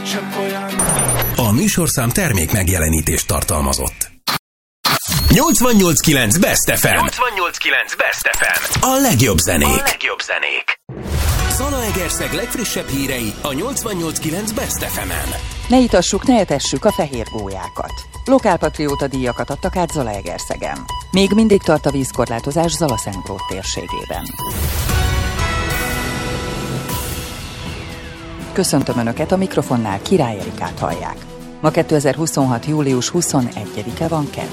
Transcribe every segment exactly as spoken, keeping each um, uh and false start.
csak olyan. A műsorszám termék megjelenítést tartalmazott. nyolcvannyolc kilenc Best ef em. nyolcvannyolc kilenc Best ef em. A legjobb zenék. A legjobb zenék. Zalaegerszeg legfrissebb hírei a nyolcvannyolc kilenc Best ef emen. Ne itassuk, ne etessük a fehér gólyákat. Lokálpatrióta díjakat adtak át Zalaegerszegen. Még mindig tart a vízkorlátozás Zala-Szentgrót térségében. Köszöntöm Önöket, a mikrofonnál Király Erikát hallják. Ma kétezer-huszonhat. július huszonegyedike van, kedd.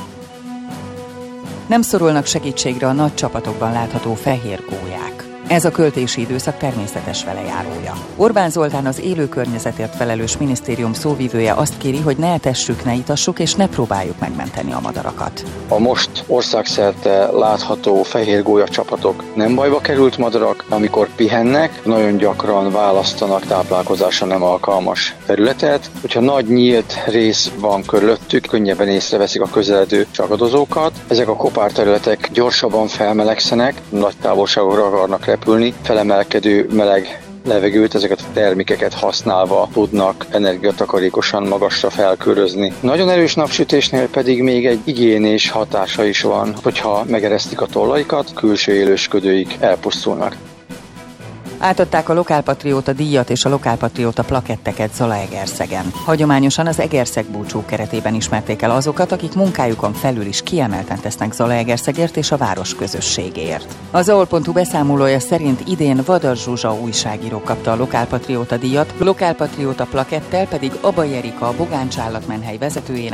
Nem szorulnak segítségre a nagy csapatokban látható fehér gólyák. Ez a költési időszak természetes velejárója. Orbán Zoltán, az élő környezetért felelős minisztérium szóvivője azt kéri, hogy ne etessük, ne itassuk és ne próbáljuk megmenteni a madarakat. A most országszerte látható fehér gólya csapatok nem bajba került madarak, amikor pihennek, nagyon gyakran választanak táplálkozásra nem alkalmas területet. Hogyha nagy nyílt rész van körülöttük, könnyebben észreveszik a közeledő csagadozókat. Ezek a kopárterületek gyorsabban felmelegszenek, nagy távolságokra akarnak repülni, felemelkedő meleg levegőt, ezeket a termékeket használva tudnak energiatakarékosan magasra felkörözni. Nagyon erős napsütésnél pedig még egy igiénés hatása is van, hogyha megeresztik a tollaikat, külső élősködőik elpusztulnak. Átadták a Lokálpatrióta díjat és a Lokálpatrióta plaketteket Zalaegerszegen. Hagyományosan az Egerszeg búcsú keretében ismerték el azokat, akik munkájukon felül is kiemelten tesznek Zalaegerszegért és a város közösségéért. Az á o el pont hu beszámolója szerint idén Vadar Zsuzsa újságíró kapta a Lokálpatrióta díjat, Lokálpatrióta plakettel pedig Abai Erika, a Bogáncs Állatmenhely vezetőjének